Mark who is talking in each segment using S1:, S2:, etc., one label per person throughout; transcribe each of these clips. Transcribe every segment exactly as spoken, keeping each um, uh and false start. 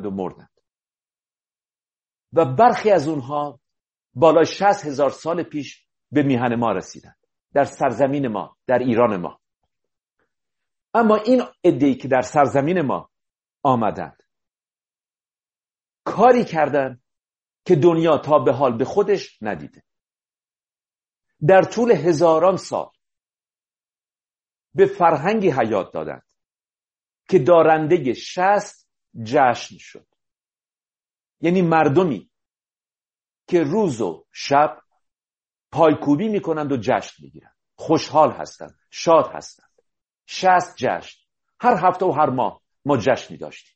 S1: و مردند و برخی از اونها بالای شصت هزار سال پیش به میهن ما رسیدند، در سرزمین ما، در ایران ما. اما این عده‌ای که در سرزمین ما آمدند کاری کردند که دنیا تا به حال به خودش ندیده. در طول هزاران سال به فرهنگی حیات دادند که دارنده شصت جشن شد. یعنی مردمی که روز و شب پایکوبی میکنند و جشن میگیرند، خوشحال هستند، شاد هستند. شصت جشن، هر هفته و هر ماه ما جشنی داشتیم.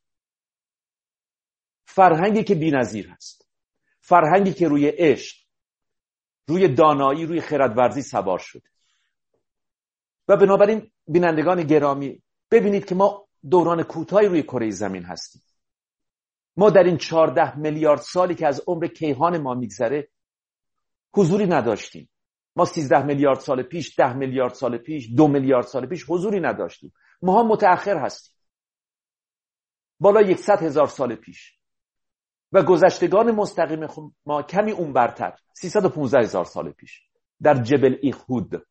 S1: فرهنگی که بی‌نظیر هست، فرهنگی که روی عشق، روی دانایی، روی خردورزی سوار شده. و بنابراین بینندگان گرامی ببینید که ما دوران کوتاهی روی کره زمین هستیم. ما در این چهارده میلیارد سالی که از عمر کیهان ما میگذره حضوری نداشتیم. ما سیزده میلیارد سال پیش، ده میلیارد سال پیش، دو میلیارد سال پیش حضوری نداشتیم. ما ها متأخر هستیم، بالا صد هزار سال پیش. و گذشتگان مستقیم ما کمی اون برتر، سیصد و پانزده هزار سال پیش در جبل ایخود.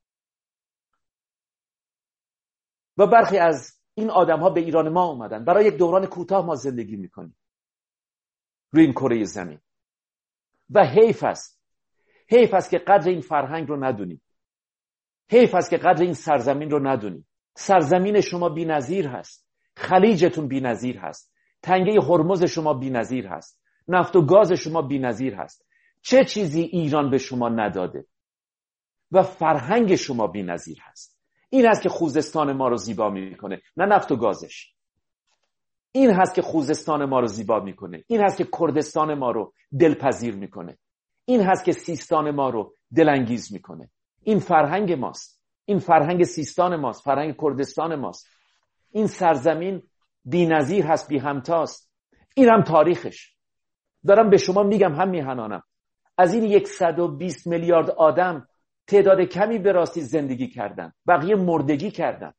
S1: و برخی از این آدم ها به ایران ما اومدن. برای یک دوران کوتاه ما زندگی میکنیم روی این کره زمین و حیف است حیف است که قدر این فرهنگ رو ندونیم. حیف است که قدر این سرزمین رو ندونیم. سرزمین شما بی‌نظیر هست، خلیجتون بی‌نظیر هست، تنگه هرمز شما بی‌نظیر هست، نفت و گاز شما بی‌نظیر هست. چه چیزی ایران به شما نداده؟ و فرهنگ شما بی‌نظیر هست. این هست که خوزستان ما رو زیبا میکنه، نه نفت و گازش. این هست که خوزستان ما رو زیبا میکنه. این هست که کردستان ما رو دلپذیر میکنه. این هست که سیستان ما رو دلانگیز میکنه. این فرهنگ ماست. این فرهنگ سیستان ماست، فرهنگ کردستان ماست. این سرزمین بی‌نظیر هست، بی همتاست. این هم تاریخش. دارم به شما میگم هم میهنانم، از این صد و بیست میلیارد آدم تعداد کمی به راستی زندگی کردن، بقیه مردگی کردن.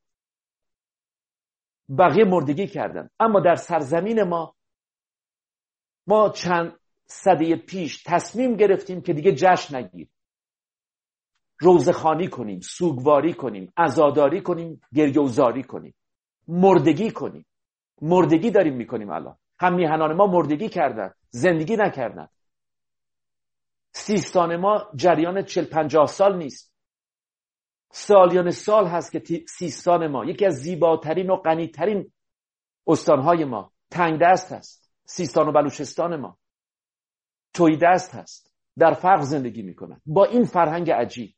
S1: بقیه مردگی کردن. اما در سرزمین ما ما چند سده پیش تصمیم گرفتیم که دیگه جشن نگیریم، روزخوانی کنیم، سوگواری کنیم، عزاداری کنیم، گریه‌وزاری کنیم، مردگی کنیم. مردگی داریم میکنیم. الان هم میهنان ما مردگی کردن، زندگی نکردن. سیستان ما جریان چل پنجاه سال نیست، سالیان سال هست که سیستان ما یکی از زیباترین و غنیترین استانهای ما تنگ دست هست. سیستان و بلوچستان ما توی دست هست، در فقر زندگی میکنن با این فرهنگ عجیب.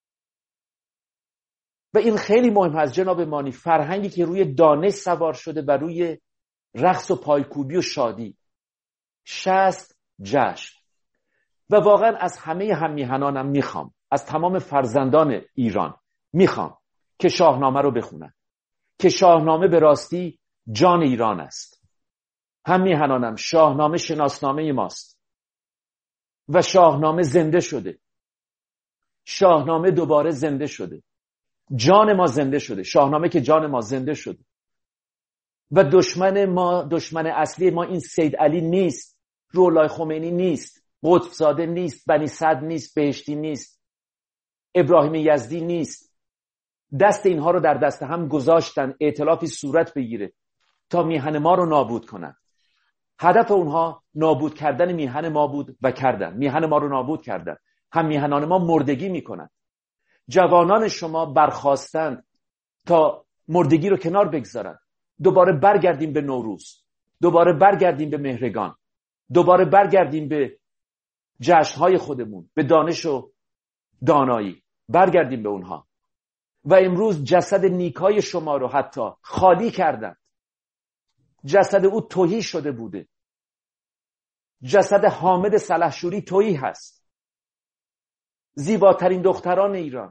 S1: و این خیلی مهم هست جناب مانی، فرهنگی که روی دانش سوار شده و روی رقص و پایکوبی و شادی. شصت جشن. و واقعا از همه هممیهنانم میخوام، از تمام فرزندان ایران میخوام که شاهنامه رو بخونن، که شاهنامه به راستی جان ایران است. هممیهنانم، شاهنامه شناسنامه ماست و شاهنامه زنده شده. شاهنامه دوباره زنده شده. جان ما زنده شده. شاهنامه که جان ما زنده شده. و دشمن ما، دشمن اصلی ما این سید علی نیست، روح خمینی نیست، قطب زاده نیست، بنی صدر نیست، بهشتی نیست، ابراهیم یزدی نیست. دست اینها رو در دست هم گذاشتن ائتلافی صورت بگیره تا میهن ما رو نابود کنن. هدف اونها نابود کردن میهن ما بود و کردن. میهن ما رو نابود کردن. هم میهنان ما مردگی میکنن. جوانان شما برخاستند تا مردگی رو کنار بگذارن. دوباره برگردیم به نوروز، دوباره برگردیم به مهرگان، دوباره برگردیم به جشنهای خودمون، به دانش و دانایی، برگردیم به اونها. و امروز جسد نیکای شما رو حتی خالی کردن. جسد او تهی شده بوده. جسد حامد سلحشوری تهی هست. زیباترین دختران ایران،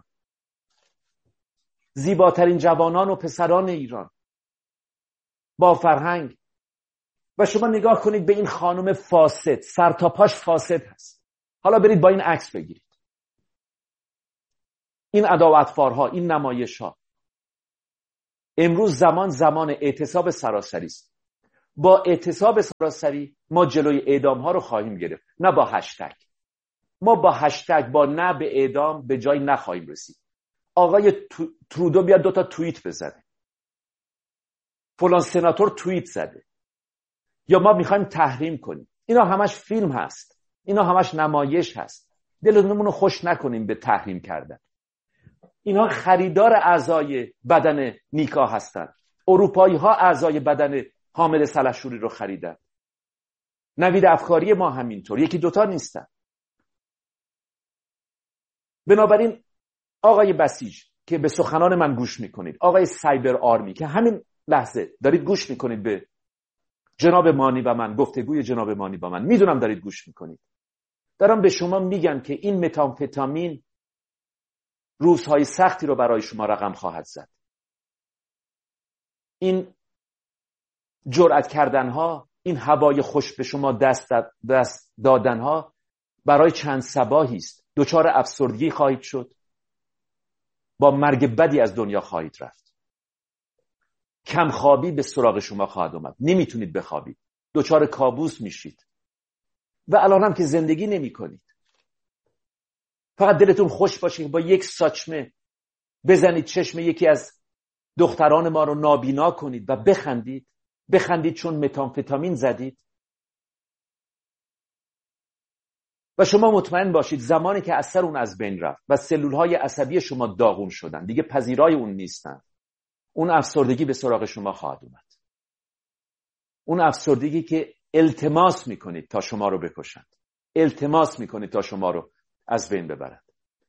S1: زیباترین جوانان و پسران ایران با فرهنگ. و شما نگاه کنید به این خانم فاسد، سر تا پاش فاسد هست. حالا برید با این عکس بگیرید. این عداوتفارها، این نمایش ها. امروز زمان زمان اعتصاب سراسری است. با اعتصاب سراسری ما جلوی اعدام ها رو خواهیم گرفت، نه با هشتگ. ما با هشتگ، با نه به اعدام به جای نخواهیم رسید. آقای ترودو بیاد دوتا توییت بزنه، فلان سناتور توییت زده، یا ما میخوایم تحریم کنیم. اینا همش فیلم هست، اینا همش نمایش هست. دلمون رو خوش نکنیم به تحریم کردن. اینا خریدار اعضای بدن نیکا هستن. اروپایی ها اعضای بدن حامد سلحشوری رو خریدن. نوید افکاری ما همینطور، یکی دوتا نیستن. بنابراین آقای بسیج که به سخنان من گوش میکنید، آقای سایبر آرمی که همین لحظه دارید گوش میکنید به جناب مانی و من، گفتگوی جناب مانی با من، میدونم دارید گوش میکنید. دارم به شما میگم که این متامفتامین روزهای سختی رو برای شما رقم خواهد زد. این جرأت کردنها، این هوای خوش به شما دست, دست دادنها برای چند صباحی است. دچار افسردگی خواهید شد، با مرگ بدی از دنیا خواهید رفت. کمخوابی به سراغ شما خواهد اومد، نمیتونید بخوابید، دچار کابوس میشید و الان هم که زندگی نمی کنید. فقط دلتون خوش باشه که با یک ساچمه بزنید چشم یکی از دختران ما رو نابینا کنید و بخندید. بخندید چون متامفتامین زدید. و شما مطمئن باشید زمانی که اثر اون از بین رفت و سلولهای عصبی شما داغون شدن، دیگه پذیرای اون نیستن، اون افسردگی به سراغ شما خواهد اومد. اون افسردگی که التماس میکنید تا شما رو بکشند، التماس میکنید تا شما رو از بین ببرند.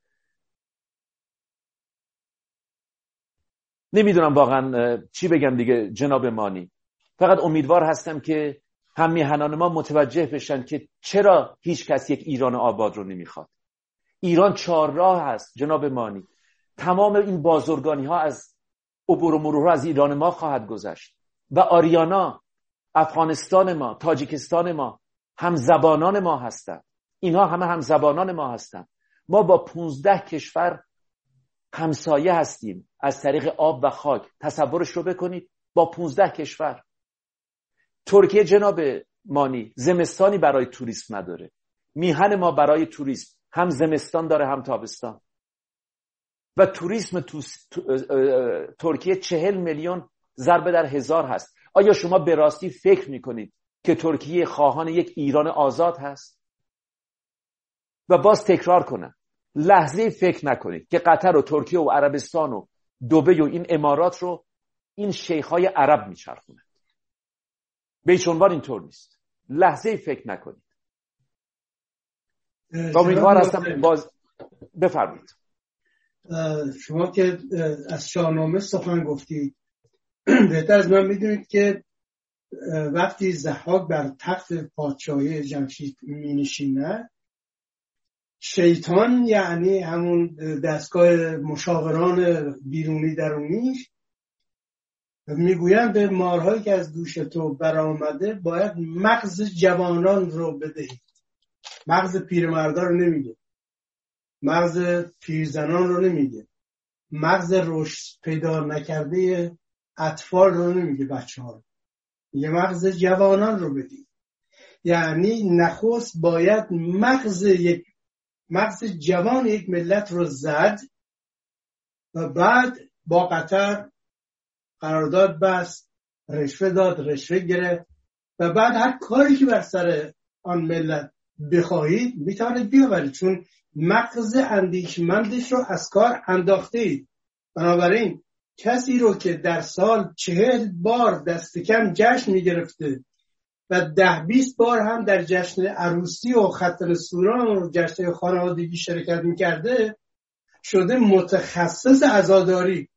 S1: نمیدونم واقعا چی بگم دیگه جناب مانی. فقط امیدوار هستم که هم میهنان ما متوجه بشن که چرا هیچ کس یک ایران آباد رو نمیخواد. ایران چهار راه هست جناب مانی. تمام این بازرگانی ها از عبور و مرور از ایران ما خواهد گذشت و آریانا، افغانستان ما، تاجیکستان ما هم زبانان ما هستند. اینها همه هم زبانان ما هستند. ما با پونزده کشور همسایه هستیم از طریق آب و خاک. تصورش رو بکنید، با پونزده کشور. ترکیه جناب مانی زمستانی برای توریسم نداره. میهن ما برای توریسم هم زمستان داره هم تابستان. و توریسم تو... تو... ترکیه چهل میلیون ضرب در هزار هست. آیا شما به راستی فکر میکنید که ترکیه خواهان یک ایران آزاد هست؟ و باز تکرار کنم، لحظه فکر نکنید که قطر و ترکیه و عربستان و دبی و این امارات رو این شیخ‌های عرب میچرخونند. به هیچ عنوان اینطور نیست. لحظه فکر نکنید. امیدوار هستم باز بفرمایید.
S2: شما که از شاهنامه سخن گفتید، بهتر از من میدونید که وقتی ضحاک بر تخت پادشاهی جمشید مینشینه، شیطان یعنی همون دستگاه مشاوران بیرونی درونیش میگویند به مارهایی که از دوش تو برآمده باید مغز جوانان رو بدهید. مغز پیرمردا رو نمیگه، مغز پیرزنان رو نمیگه، مغز رشد پیدا نکرده اطفال رو نمیگه، بچه ها، یه مغز جوانان رو بدید. یعنی نخست باید مغز یک مغز جوان یک ملت رو زد و بعد با قطر قرارداد بست، رشوه داد، رشوه گرفت و بعد هر کاری که بر سر آن ملت بخواهید میتونید بیاورید، چون مغز اندیشمندش رو از کار انداخته اید. بنابراین کسی رو که در سال چهل بار دست کم جشن میگرفته و ده بیست بار هم در جشن عروسی و ختن سوران و جشن خانوادگی شرکت میکرده، شده متخصص عزاداری.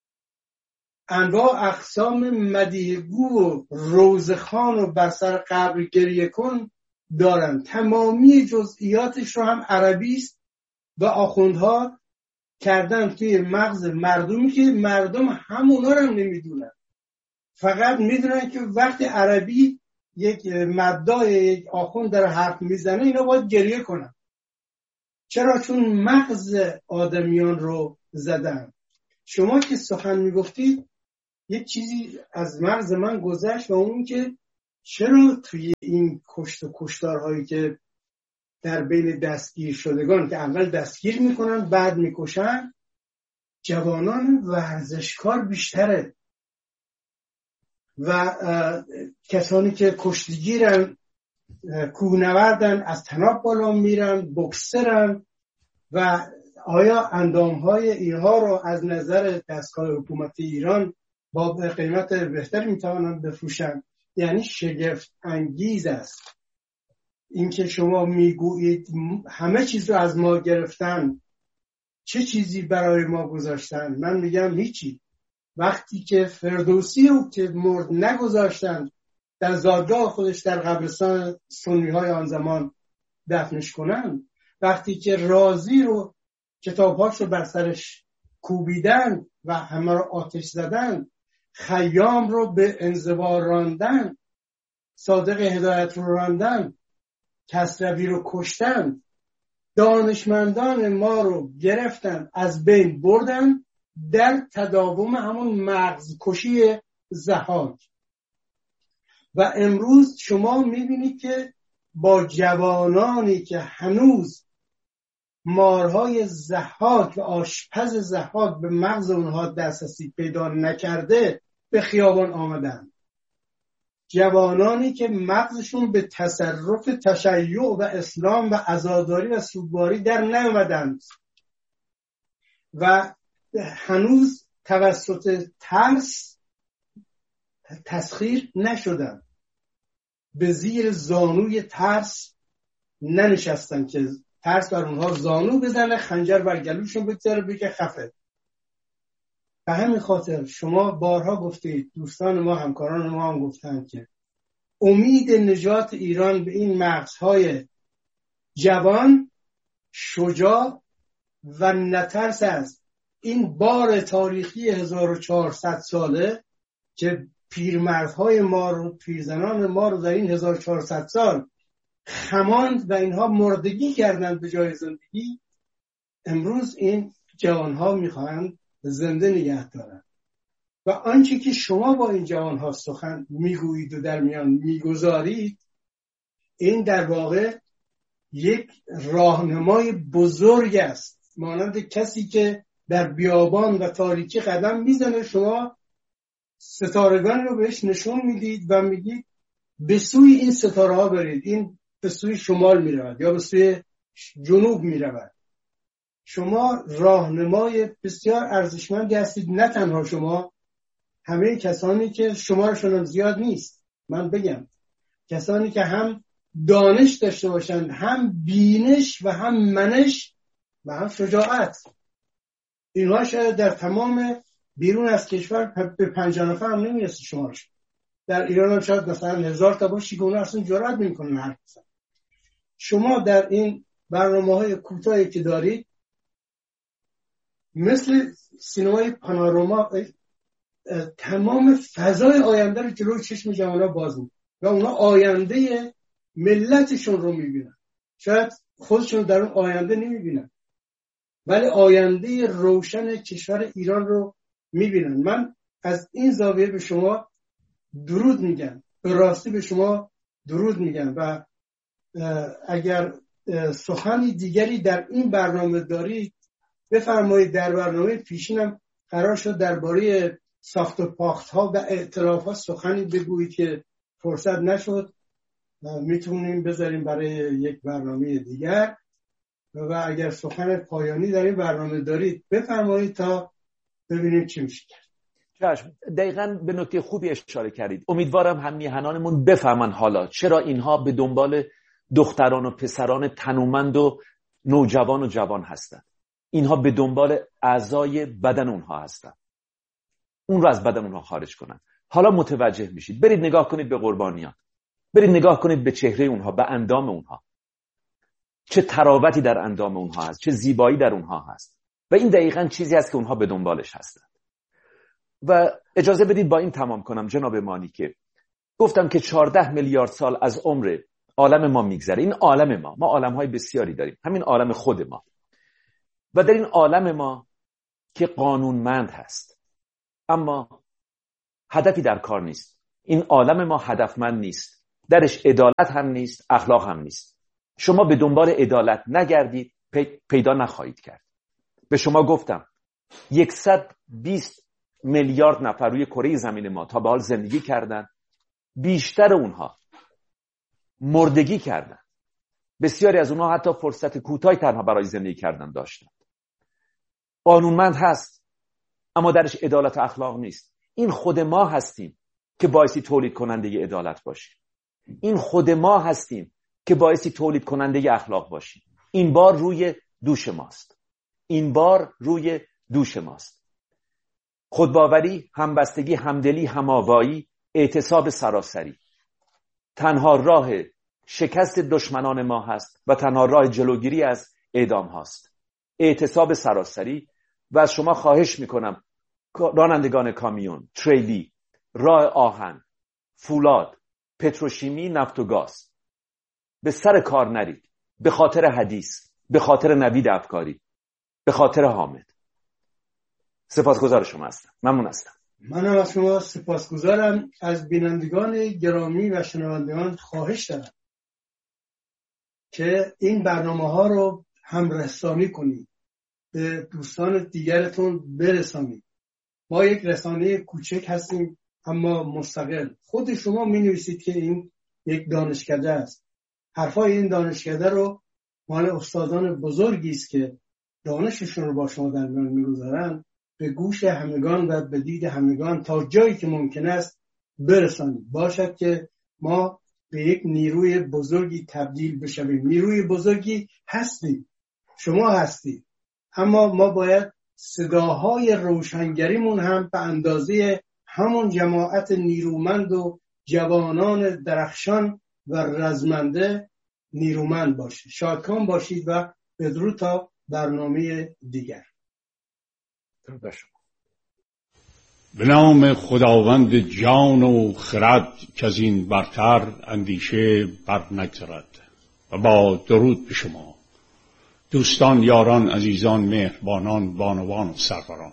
S2: انواع اقسام مدیحگو و روزخوان و بر سر قبر گریه کن دارن. تمامی جزئیاتش رو هم عربی است و آخوندها کردن توی مغز مردمی که مردم همونا رو هم نمیدونن. فقط میدونن که وقتی عربی یک مدعای یک آخوند در حرف میزنه اینا باید گریه کنن. چرا؟ چون مغز آدمیان رو زدن. شما که سخن میگفتید یک چیزی از مغز من گذشت و اون که چرا توی این کشت و کشتارهایی که در بین دستگیر شدگان که اول دستگیر میکنن بعد میکشن، جوانان ورزشکار بیشتره و کسانی که کشتیگیرن، کوهنوردن، از طناب بالا میرن، بوکسرن و آیا اندامهای اینها رو از نظر دستگاه حکومتی ایران با قیمت بهتری میتوانن بفروشن؟ یعنی شگفت انگیز است اینکه شما میگویید همه چیز رو از ما گرفتن، چه چیزی برای ما گذاشتن؟ من میگم هیچی. وقتی که فردوسی رو که مرد نگذاشتن در زادگاه خودش در قبرستان سنی های آن زمان دفنش کنن، وقتی که رازی رو کتابهاش رو بر سرش کوبیدن و همه رو آتش زدن، خیام رو به انزوا راندن، صادق هدایت رو راندن، کسروی رو کشتن، دانشمندان ما رو گرفتن از بین بردن در تداوم همون مغز کشی ضحاک. و امروز شما میبینید که با جوانانی که هنوز مارهای ضحاک و آشپز ضحاک به مغز اونها دسترسی پیدا نکرده به خیابان آمدن، جوانانی که مغزشون به تصرف تشیع و اسلام و عزاداری و سوگواری در نیامدند و هنوز توسط ترس تسخیر نشدن، به زیر زانوی ترس ننشستن که ترس بر اونها زانو بزنه، خنجر بر گلوشون بگذاره بگه خفه. به همین خاطر شما بارها گفتید، دوستان ما همکاران ما هم گفتن که امید نجات ایران به این مغزهای جوان شجاع و نترس است. این بار تاریخی هزار و چهارصد ساله که پیرمردهای ما رو، پیرزنان ما رو در این هزار و چهارصد سال خماند و اینها مردگی کردند به جای زندگی، امروز این جوانها میخواهند زنده نگه دارن. و آنچه که شما با این جوانها سخن میگویید و در میان میگذارید، این در واقع یک راهنمای بزرگ است، مانند کسی که در بیابان و تاریکی قدم میزنه، شما ستارگان رو بهش نشون میدید و میگید به سوی این ستاره ها برید، این به سوی شمال میرود یا به سوی جنوب میرود. شما راهنمای بسیار ارزشمندی هستید، نه تنها شما، همه کسانی که شمارشون هم زیاد نیست، من بگم کسانی که هم دانش داشته باشند، هم بینش و هم منش و هم شجاعت، اینها شاید در تمام بیرون از کشور به پنجاه نفر هم نمیرسه شمارش. در ایران هم شاید مثلا هزار تا باشی که اونها اصلا جرأت نمیکنن حرف بزنن. شما در این برنامه‌های کوتاهی که دارید مثل سینمای پانوراما تمام فضای آینده رو جلوی چشم جوان‌ها باز می‌کنه و اونا آینده ملتشون رو می‌بینن. شاید خودشون در اون آینده نمی‌بینن، ولی آینده روشن کشور ایران رو می‌بینن. من از این زاویه به شما درود میگم، به راستی به شما درود میگم و اگر سخنی دیگری در این برنامه دارید بفرمایید. در برنامه پیشینم قرار شد درباره ساخت و پاخت ها و اعتراف ها سخنی بگویید که فرصت نشد، میتونیم بذاریم برای یک برنامه دیگر و اگر سخن پایانی در این برنامه دارید بفرمایید تا ببینیم چی میشه کرد.
S1: چشم. دقیقاً به نکته خوبی اشاره کردید. امیدوارم هم میهنانمون بفهمن حالا چرا اینها به دنبال دختران و پسران تنومند و نوجوان و جوان هستن. اینها به دنبال اعضای بدن اونها هستن، اون رو از بدن اونها خارج کنن. حالا متوجه میشید. برید نگاه کنید به قربانیان، برید نگاه کنید به چهره اونها، به اندام اونها، چه تراوتی در اندام اونها هست، چه زیبایی در اونها هست و این دقیقاً چیزی است که اونها به دنبالش هستن. و اجازه بدید با این تمام کنم جناب مانی که گفتم که چهارده میلیارد سال از عمر عالم ما میگذره. این عالم ما، ما عالم‌های بسیاری داریم، همین عالم خود ما، و در این عالم ما که قانونمند هست اما هدفی در کار نیست. این عالم ما هدفمند نیست. درش عدالت هم نیست، اخلاق هم نیست. شما به دنبال عدالت نگردید، پی... پیدا نخواهید کرد. به شما گفتم صد و بیست میلیارد نفر روی کره زمین ما تا به حال زندگی کردن، بیشتر اونها مردگی کردن. بسیاری از اونها حتی فرصت کوتاهی تنها برای زندگی کردن داشتن. قانونمند هست اما درش عدالت و اخلاق نیست. این خود ما هستیم که باعثی تولید کننده عدالت باشیم. این خود ما هستیم که باعثی تولید کننده اخلاق باشیم. این بار روی دوش ماست. این بار روی دوش ماست. خودباوری، همبستگی، همدلی، هماوایی، اعتصاب سراسری تنها راه شکست دشمنان ما هست و تنها راه جلوگیری از اعدام هاست. اعتصاب سراسری. و از شما خواهش میکنم رانندگان کامیون، تریلی، راه آهن، فولاد، پتروشیمی، نفت و گاز، به سر کار نرید. به خاطر حدیث، به خاطر نوید افکاری، به خاطر حامد. سپاسگزار شما هستم. ممنون هستم.
S2: منم از شما سپاسگزارم. از بینندگان گرامی و شنوندگان خواهش دارم که این برنامه ها رو همرسانی کنید، به دوستان دیگرتون برسانید. ما یک رسانه کوچک هستیم اما مستقل. خود شما می نویسید که این یک دانشکده است. حرفای این دانشکده رو مال استادان بزرگی است که دانششون رو با شما در میان میگذارن، به گوش همگان و به دید همگان تا جایی که ممکن است برسانید. باشد که ما به یک نیروی بزرگی تبدیل بشویم. نیروی بزرگی هستید، شما هستید، اما ما باید صداهای روشنگریمون هم به اندازه همون جماعت نیرومند و جوانان درخشان و رزمنده نیرومند باشه. شادکام باشید و بدرود تا برنامه دیگر.
S3: به نام خداوند جان و خرد که از این برتر اندیشه بر نگذرد. و با درود به شما دوستان، یاران، عزیزان، مهربانان، بانوان و سروران.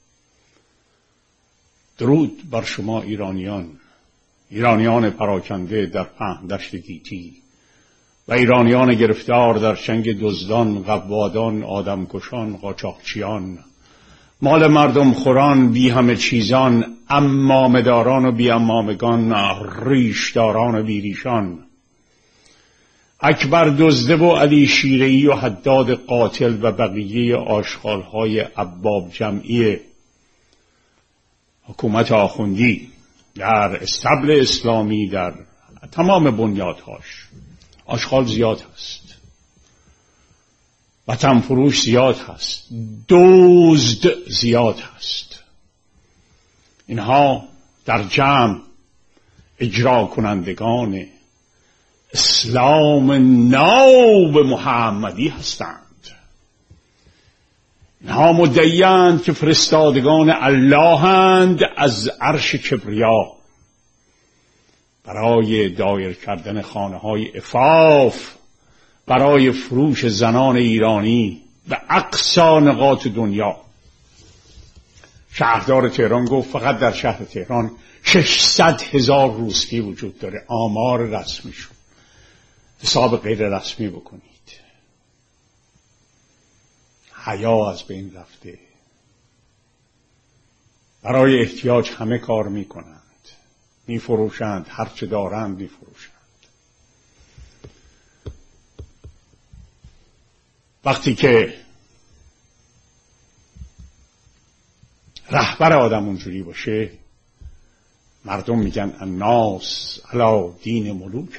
S3: درود بر شما ایرانیان، ایرانیان پراکنده در پهن دشت گیتی و ایرانیان گرفتار در چنگ دزدان، قوادان، آدمکشان، قاچاقچیان، مال مردم خوران، بی همه چیزان، امامداران و بی امامگان، ریشداران و بی ریشان، اکبر دزده و علی شیره‌ای و حداد قاتل و بقیه آشغال‌های ابواب جمعی حکومت آخوندی در استبل اسلامی، در تمام بنیادهاش آشغال زیاد هست، وطن فروش زیاد هست، دزد زیاد هست. اینها در جمع اجرا کنندگان اسلام ناب محمدی هستند. اینها مدعیند که فرستادگان اللهند از عرش کبریا برای دایر کردن خانه های عفاف، برای فروش زنان ایرانی به اقصی نقاط دنیا. شهردار تهران گفت فقط در شهر تهران ششصد هزار روسپی وجود داره. آمار رسمی شد، حساب غیر رسمی بکنید. حیا از بین رفته. برای احتیاج همه کار میکنند، میفروشند، هرچه دارند میفروشند. وقتی که رهبر آدم اونجوری باشه، مردم میگن الناس علی دین ملوکه.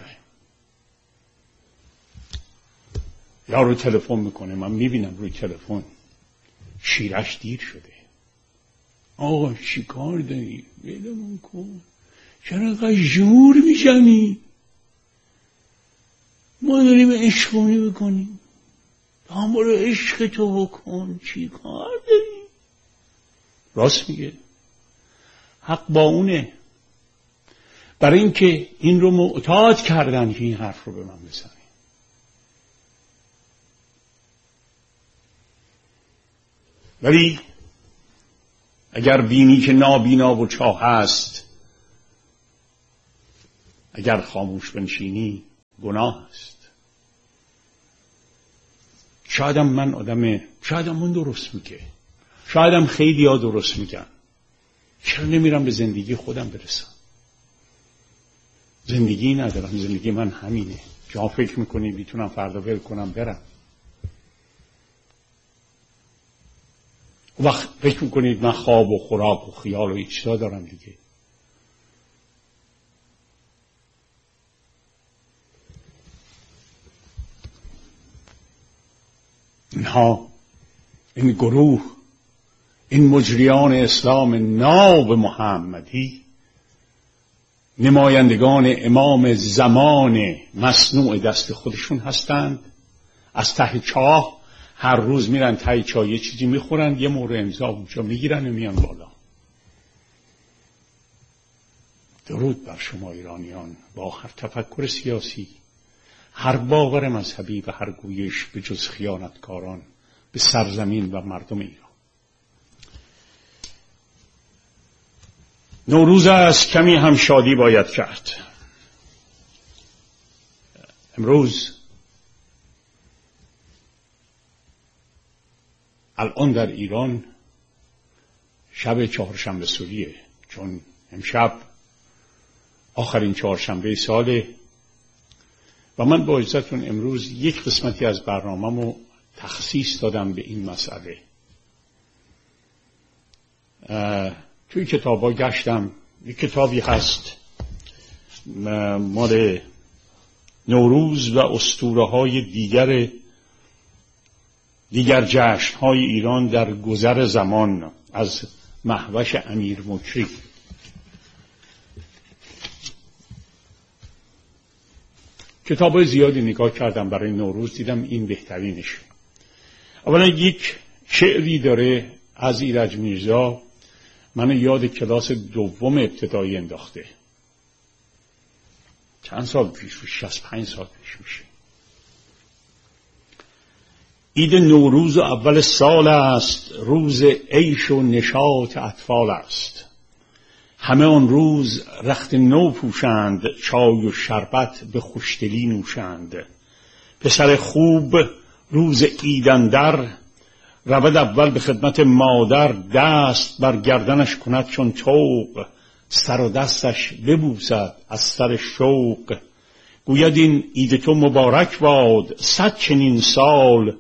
S3: یارو تلفن میکنه، من میبینم روی تلفن شیرش دیر شده. آقا چی کار داری؟ ولمون کن، چرا اینقدر جور میشمی؟ ما داریم عشقونی بکنیم. هم برو عشق تو بکن، چی کار داری؟ راست میگه، حق با اونه. برای اینکه این رو معتاد کردن که این حرف رو به من بزنه. ولی اگر بینی که نابینا و چاه هست، اگر خاموش بنشینی گناه است. شایدم من آدم، شایدم اون درست میگه، شایدم خیلی ها درست میگن. چرا نمیرم به زندگی خودم برسم؟ زندگی ندارم، زندگی من همینه. شما فکر میکنی میتونم فردا ول کنم برم؟ وقت فکر میکنید من خواب و خوراک و خیال و ایچتا دارم دیگه. اینها، این گروه، این مجریان اسلام ناب محمدی، نمایندگان امام زمان مصنوع دست خودشون هستند. از ته چاه هر روز میرن ته چاه یه چیزی میخورن، یه مهر امضا اونجا میگیرن و میان بالا. درود بر شما ایرانیان با هر تفکر سیاسی، هر باور مذهبی و هر گویش به جز خیانتکاران به سرزمین و مردم ایران. نوروز است، کمی هم شادی باید کرد. امروز الان در ایران شب چهارشنبه سوریه، چون امشب آخرین چهارشنبه ساله و من با اجازهتون امروز یک قسمتی از برنامه‌مو تخصیص دادم به این مسئله. توی کتابا گشتم، یک کتابی هست مال نوروز و اسطوره‌های دیگر دیگر جشن‌های ایران در گذر زمان از مهوش امیر مکری. کتاب‌های زیادی نگاه کردم برای نوروز، دیدم این بهترینش. اولا یک شعری داره از ایرج میرزا، منو یاد کلاس دوم ابتدایی انداخته. چند سال پیش، شصت و پنج سال پیش میشه. عید نوروز اول سال است، روز عیش و نشاط اطفال است. همه آن روز رخت نو پوشند، چای و شربت به خوشدلی نوشند. پسر خوب روز عید اندر، رود اول به خدمت مادر، دست بر گردنش کند چون طوق، سر و دستش ببوسد از سر شوق. گوید این عید تو مبارک باد، صد چنین سال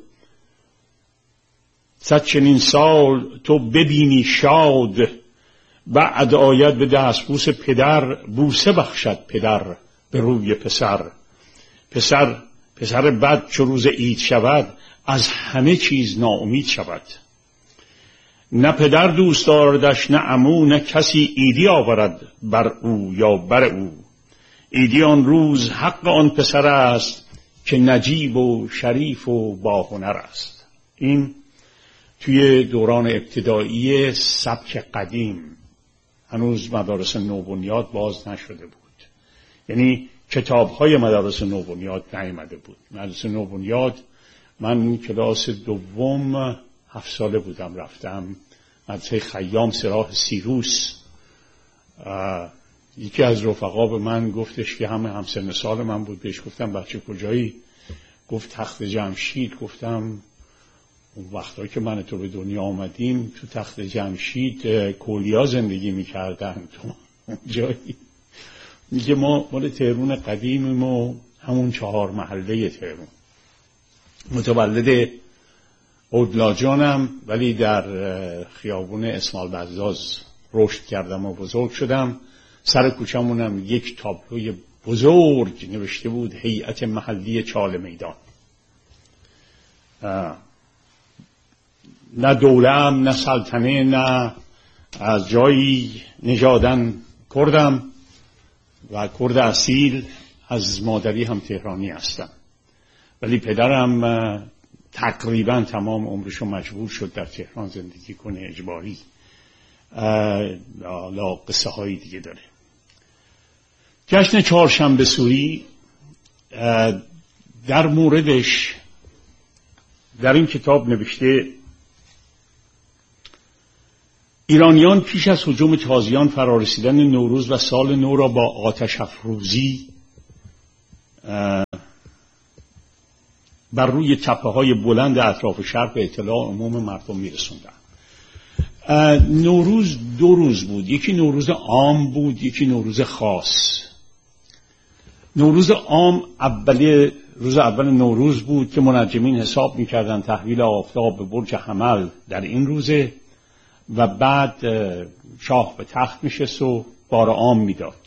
S3: صد چنین سال تو ببینی شاد. بعد آید به دستبوس پدر، بوسه بخشد پدر به روی پسر. پسر پسر بد چو روز عید شود، از همه چیز ناامید شود. نه پدر دوست داردش نه عمو، نه کسی عیدی آورد بر او یا بر او. عیدی آن روز حق آن پسر است، که نجیب و شریف و با هنر است. این توی دوران ابتدایی سبک قدیم، هنوز مدارس نوبنیاد باز نشده بود، یعنی کتاب‌های مدارس نوبنیاد نیامده بود. مدارس نوبنیاد من کلاس دوم هفت ساله بودم رفتم، مدرسه خیام سراح سیروس. یکی از رفقا به من گفتش که همه همسن سال من بود، بهش گفتم بچه کجایی؟ گفت تخت جمشید. گفتم اون وقتایی که من تو به دنیا آمدیم تو تخت جمشید کولیا زندگی میکردن، تو جایی؟ میگه ما مال تهرون قدیمیم و همون چهار محله تهرون. متولد اودلاجانم، ولی در خیابون اسماعیل بزاز رشد کردم و بزرگ شدم. سر کوچمونم یک تابلوی بزرگ نوشته بود هیئت محلی چال میدان. نه دولم نه سلطنه نه از جایی نژادن کردم و کرد اصیل، از مادری هم تهرانی هستم، ولی پدرم تقریبا تمام عمرشو مجبور شد در تهران زندگی کنه اجباری. لا قصه هایی دیگه داره. جشن چهارشنبه سوری در موردش در این کتاب نوشته ایرانیان پیش از هجوم تازیان فرارسیدن نوروز و سال نو را با آتش افروزی بر روی تپه‌های بلند اطراف شهر به اطلاع عموم مردم می‌رساندند. نوروز دو روز بود، یکی نوروز عام بود، یکی نوروز خاص. نوروز عام اولی روز اول نوروز بود که منجمین حساب می‌کردند تحویل آفتاب به برج حمل در این روزه و بعد شاه به تخت میشست و بار عام میداد.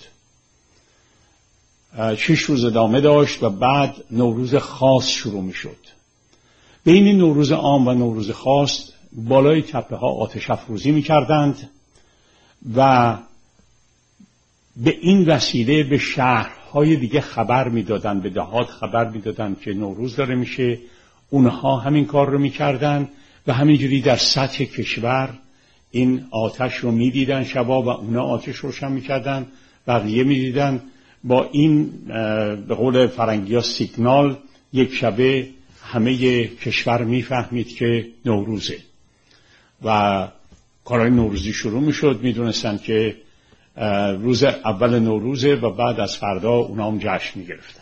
S3: شش روز ادامه داشت و بعد نوروز خاص شروع میشد. بین نوروز عام و نوروز خاص بالای تپه ها آتش افروزی میکردند و به این وسیله به شهرهای دیگه خبر میدادند، به دهات خبر میدادند که نوروز داره میشه. اونها همین کار رو میکردند و همینجوری در سطح کشور این آتش رو میدیدن شبا و اونا آتش روشن میکردن، بقیه میدیدن. با این به قول فرنگی ها سیگنال یک شبه همه کشور میفهمید که نوروزه و کارهای نوروزی شروع میشد. میدونستن که روز اول نوروزه و بعد از فردا اونا هم جشن میگرفتن.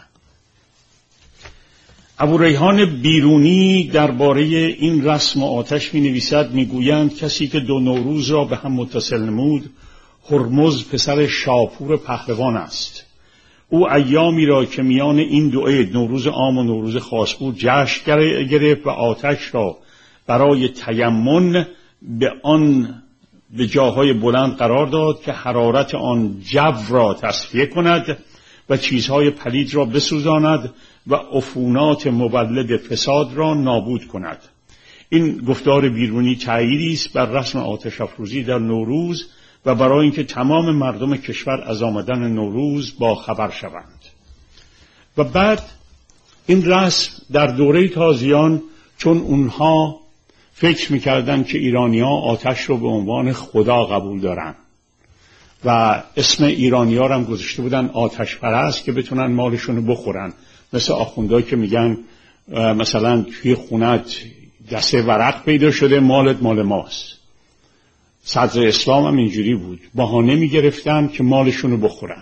S3: ابوریحان بیرونی درباره این رسم آتش می نویسد، می گویند کسی که دو نوروز را به هم متصل نمود هرمز پسر شاپور پهلوان است. او ایامی را که میان این دو عید نوروز عام و نوروز خاص بود جشن گرفت و آتش را برای تیمن به آن به جاهای بلند قرار داد که حرارت آن جو را تصفیه کند و چیزهای پلید را بسوزاند و عفونات مولد فساد را نابود کند. این گفتار بیرونی تأییدی است بر رسم آتش افروزی در نوروز و برای اینکه تمام مردم کشور از آمدن نوروز با خبر شوند. و بعد این رسم در دوره تازیان، چون اونها فکر میکردن که ایرانی‌ها آتش رو به عنوان خدا قبول دارن و اسم ایرانی‌ها هم گذاشته بودن آتش پرست که بتونن مالشون رو بخورن، مثل آخوندهایی که میگن مثلا توی خونت دسته ورق پیدا شده، مالت مال ماست. صدر اسلام هم اینجوری بود، بهانه میگرفتن که مالشون رو بخورن.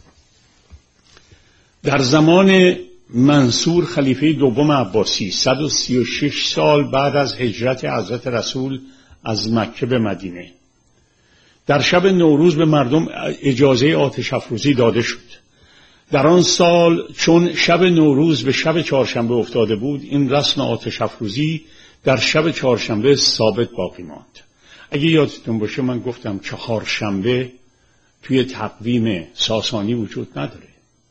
S3: در زمان منصور خلیفه دوم عباسی صد و سی و شش سال بعد از هجرت حضرت رسول از مکه به مدینه، در شب نوروز به مردم اجازه آتش افروزی داده شد. در آن سال چون شب نوروز به شب چهارشنبه افتاده بود، این رسم آتش افروزی در شب چهارشنبه ثابت باقی ماند. اگه یادتون باشه من گفتم چهارشنبه توی تقویم ساسانی وجود نداره.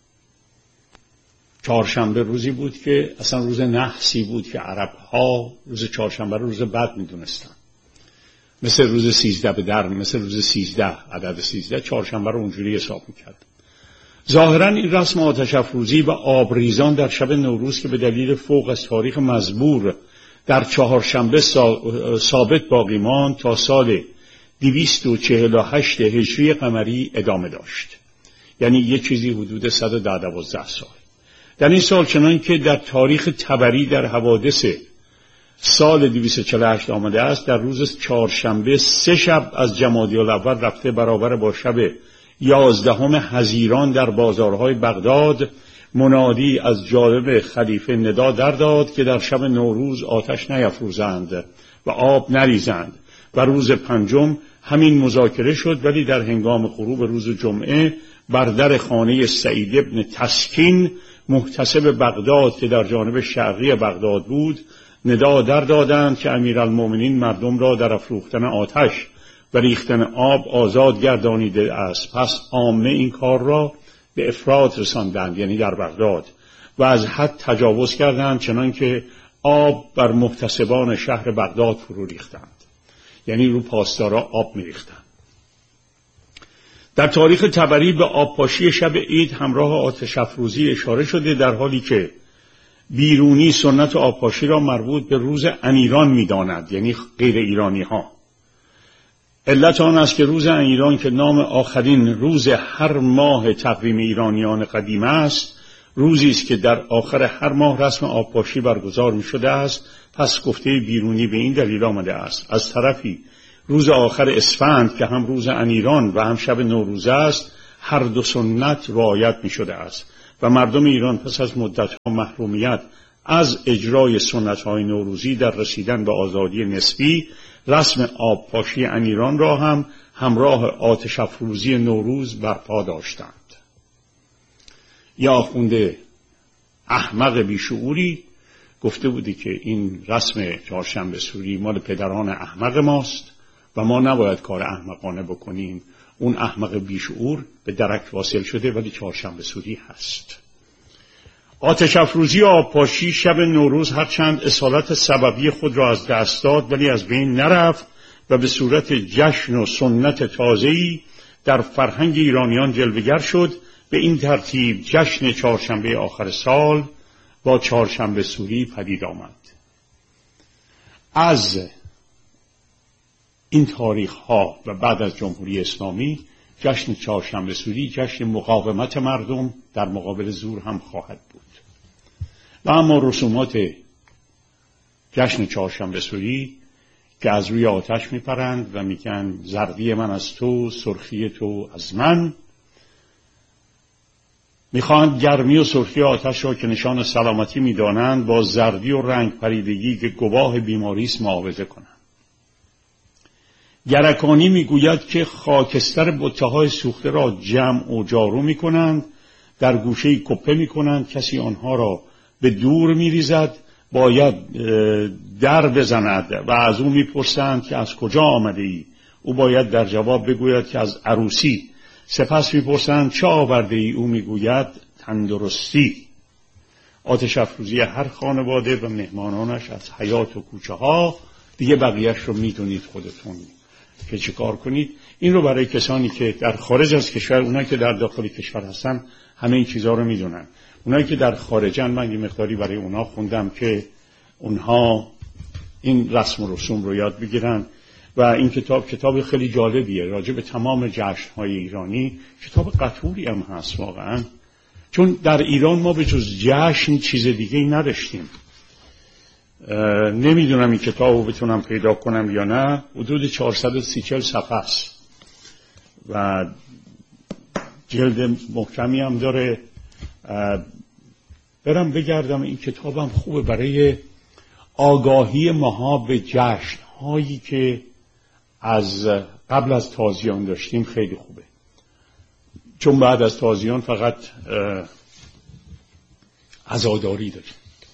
S3: چهارشنبه روزی بود که اصلا روز نحسی بود که عرب ها روز چهارشنبه رو روز بد میدونستن، مثل روز سیزده به در، مثل روز سیزده، عدد سیزده، چهارشنبه رو اونجوری حساب میکرد. ظاهرا این رسم آتش افروزی و آبریزان در شب نوروز که به دلیل فوق از تاریخ مزبور در چهارشنبه ثابت باقی ماند تا سال دویست و چهل و هشت هجری قمری ادامه داشت، یعنی یه چیزی حدود صد و دوازده سال. در این سال چنان که در تاریخ تبری در حوادث سال دویست و چهل و هشت آمده است، در روز چهارشنبه سه شب از جمادی الاول رفته برابر با شب یازدهم حزیران در بازارهای بغداد منادی از جانب خلیفه ندا در داد که در شب نوروز آتش نیفروزند و آب نریزند و روز پنجم همین مذاکره شد، ولی در هنگام غروب روز جمعه بر در خانه سعید ابن تسکین محتسب بغداد که در جانب شرقی بغداد بود ندا در دادند که امیرالمومنین مردم را در افروختن آتش و ریختن آب آزاد گردانیده است. پس عامه این کار را به افراط رساندند، یعنی در بغداد، و از حد تجاوز کردند، چنان که آب بر محتسبان شهر بغداد فرو ریختند، یعنی رو پاسدارا آب می ریختند. در تاریخ تبری به آبپاشی شب عید همراه آتش افروزی اشاره شده، در حالی که بیرونی سنت آبپاشی را مربوط به روز انیران می داند، یعنی غیر ایرانی ها. علت آن است که روز انیران که نام آخرین روز هر ماه تقویم ایرانیان قدیم است، روزی است که در آخر هر ماه رسم آبپاشی برگزار می شده است. پس گفته بیرونی به این دلیل آمده است: از طرفی روز آخر اسفند که هم روز انیران و هم شب نوروز است، هر دو سنت رعایت می شده است و مردم ایران پس از مدت ها محرومیت از اجرای سنت های نوروزی در رسیدن به آزادی نسبی، رسم آب پاشی انیران را هم همراه آتش افروزی نوروز برپا داشتند. یا آخونده احمق بیشعوری گفته بودی که این رسم چهارشنبه سوری مال پدران احمق ماست و ما نباید کار احمقانه بکنیم. اون احمق بیشعور به درک واصل شده ولی چهارشنبه سوری هست. آتش افروزی آب پاشی شب نوروز هرچند اصالت سببی خود را از دست داد ولی از بین نرفت و به صورت جشن و سنت تازه‌ای در فرهنگ ایرانیان جلوه‌گر شد. به این ترتیب جشن چهارشنبه آخر سال با چهارشنبه سوری پدید آمد. از این تاریخ ها و بعد از جمهوری اسلامی جشن چهارشنبه سوری جشن مقاومت مردم در مقابل زور هم خواهد بود. و اما رسومات جشن چهارشنبه سوری که از روی آتش میپرند و میگن زردی من از تو، سرخی تو از من، میخواهند گرمی و سرخی آتش را که نشان سلامتی میدانند با زردی و رنگ پریدگی که گواه بیماری است معاوضه کنند. گرکانی میگوید که خاکستر بته‌های سوخته را جمع و جارو میکنند، در گوشه‌ای کپه میکنند، کسی آنها را به دور میریزد، باید در بزند و از او میپرسند که از کجا آمده ای؟ او باید در جواب بگوید که از عروسی. سپس میپرسند چه آورده ای؟ او میگوید تندرستی. آتش افروزی هر خانواده و مهمانانش از حیات و کوچه ها، دیگه بقیهش رو میدونید خودتون که چه کار کنید. این رو برای کسانی که در خارج از کشور، اونایی که در داخل کشور هستن همه این چیزها رو میدونن. اونایی که در خارجن من یه مقداری برای اونها خوندم که اونها این رسم و رسوم رو یاد بگیرن. و این کتاب کتاب خیلی جالبیه راجع به تمام جشن‌های ایرانی. کتاب قطوری هم هست واقعا، چون در ایران ما به جز جشن چیز دیگه ای نداشتیم. نمیدونم این کتاب رو بتونم پیدا کنم یا نه. حدود چهارصد و سی صفحه است و جلد محکمی هم داره. برم بگردم. این کتابم خوبه برای آگاهی ماها به جشن‌هایی که از قبل از تازیان داشتیم. خیلی خوبه، چون بعد از تازیان فقط عزاداری داریم.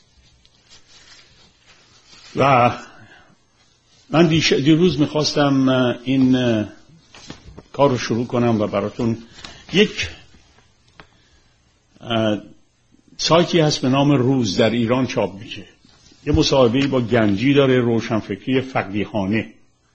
S3: و من دیروز میخواستم این کار رو شروع کنم و براتون یک سایتی هست به نام روز در ایران چاپ میشه. یه مصاحبه‌ای با گنجی داره، روشنفکری فقیهانه.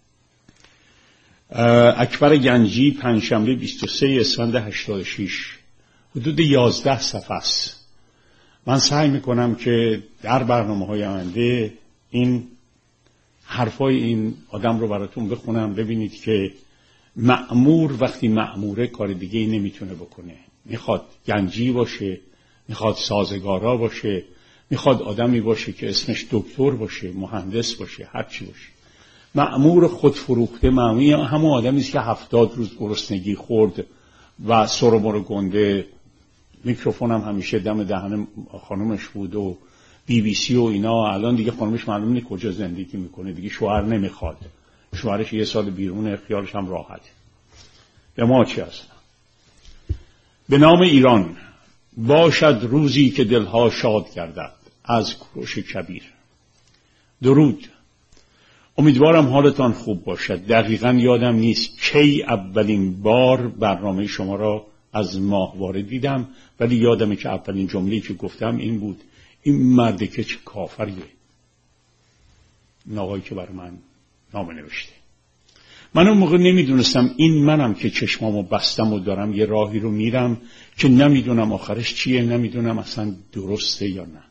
S3: اکبر گنجی پنجشنبه بیست و سه اسفند هشتاد و شش، حدود یازده صفحه است. من سعی میکنم که در برنامه‌های آینده این حرفای این آدم رو براتون بخونم، ببینید که مأمور وقتی مأموره کار دیگه ای نمیتونه بکنه. میخواد گنجی باشه، میخواد سازگارا باشه، میخواد آدمی باشه که اسمش دکتر باشه، مهندس باشه، هر چی باشه. مأمور خودفروخته مأموری همون آدمی است که هفتاد روز گرسنگی خورد و سرمور گنده. میکروفونم همیشه دم دهن خانومش بود و بی بی سی و اینا. الان دیگه خانومش معلوم نیست کجا زندگی میکنه، دیگه شوهر نمیخواد، شوهرش یه سال بیرونه، خیالش هم راحت. به ما چی هست؟ به نام ایران باشد روزی که دلها شاد گردد، از کوروش کبیر. درود. امیدوارم حالتان خوب باشد. دقیقاً یادم نیست کی اولین بار برنامه شما را از ماهواره دیدم، ولی یادمه که اولین جمله‌ای که گفتم این بود: این مرده که چه کافریه. این آقایی که برای من نامه نوشته. من اون موقع نمیدونستم این منم که چشمامو بستم و دارم یه راهی رو میرم که نمیدونم آخرش چیه، نمیدونم اصلا درسته یا نه.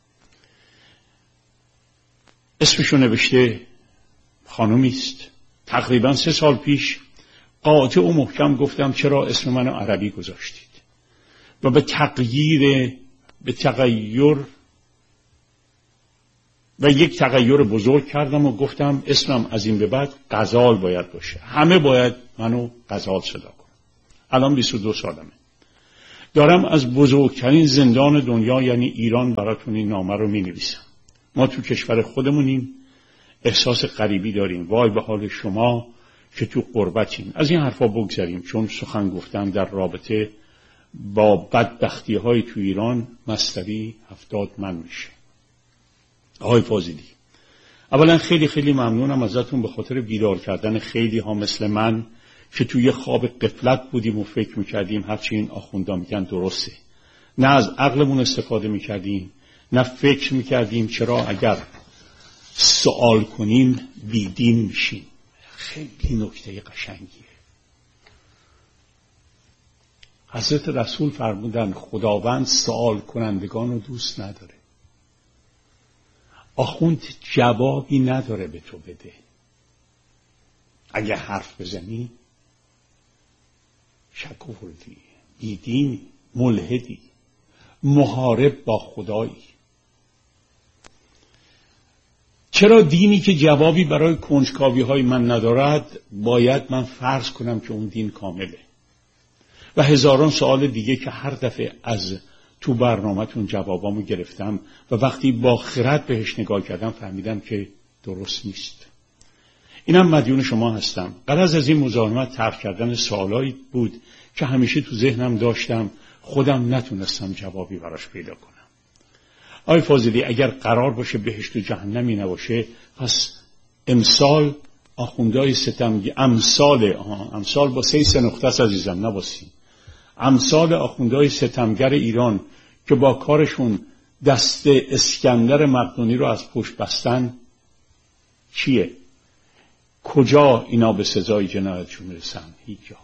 S3: اسمشو نوشته خانومی است. تقریبا سه سال پیش قاطع و محکم گفتم چرا اسم منو عربی گذاشتید و به تغییر به تغییر و یک تغییر بزرگ کردم و گفتم اسمم از این به بعد غزال باید باشه. همه باید منو غزال صدا کنن. الان بیست و دو سالمه. دارم از بزرگترین زندان دنیا یعنی ایران براتون این نامه رو می نویسم. ما تو کشور خودمونیم، احساس غریبی داریم. وای به حال شما که تو غربتین. از این حرفا بگذاریم، چون سخن گفتن در رابطه با بدبختی های تو ایران مستری هفتاد من میشه. آقای فاضلی، اولا خیلی خیلی ممنونم ازتون به خاطر بیدار کردن خیلی ها مثل من که توی خواب غفلت بودیم و فکر میکردیم هرچی این آخوندا میگن درسته. نه از عقلمون استفاده میکردیم، نه فکر میکردیم چرا اگر سوال کنیم بیدین میشیم. خیلی نکته قشنگیه. حضرت رسول فرمودن خداوند سوال کنندگان رو دوست نداره. آخوند جوابی نداره به تو بده. اگه حرف بزنی شک آوردی، بیدینی، ملحدی، محارب با خدایی. چرا دینی که جوابی برای کنجکاوی های من ندارد باید من فرض کنم که اون دین کامله؟ و هزاران سوال دیگه که هر دفعه از تو برنامه‌تون جوابامو گرفتم و وقتی با خرد بهش نگاه کردم فهمیدم که درست نیست. اینم مدیون شما هستم. غرض از این مزاحمت طرح کردن سوالایی بود که همیشه تو ذهنم داشتم، خودم نتونستم جوابی براش پیدا کنم. آقای فاضلی، اگر قرار باشه بهشت و جهنمی نباشه، پس امسال آخوندهای ستمگی امثال امثال با سه سه نقطه است عزیزم، نباسی امثال آخوندهای ستمگر ایران که با کارشون دست اسکندر مقدونی رو از پشت بستن چیه؟ کجا اینا به سزای جنایتشون رسن؟ هیچ جا.